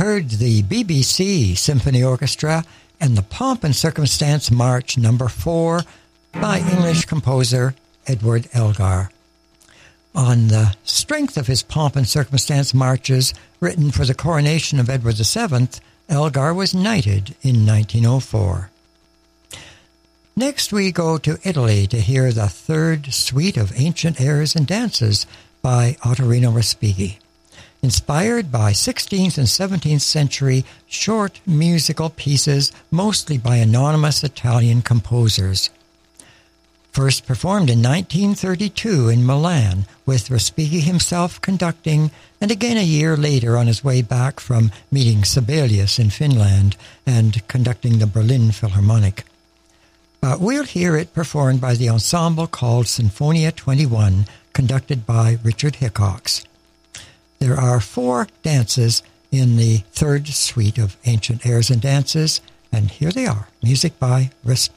heard the BBC Symphony Orchestra and the Pomp and Circumstance March No. 4 by English composer Edward Elgar. On the strength of his Pomp and Circumstance marches written for the coronation of Edward VII, Elgar was knighted in 1904. Next we go to Italy to hear the third suite of ancient airs and dances by Ottorino Respighi, inspired by 16th and 17th century short musical pieces, mostly by anonymous Italian composers. First performed in 1932 in Milan, with Respighi himself conducting, and again a year later on his way back from meeting Sibelius in Finland and conducting the Berlin Philharmonic. We'll hear it performed by the ensemble called Sinfonia 21, conducted by Richard Hickox. There are 4 dances in the third suite of ancient airs and dances, and here they are, music by Respighi.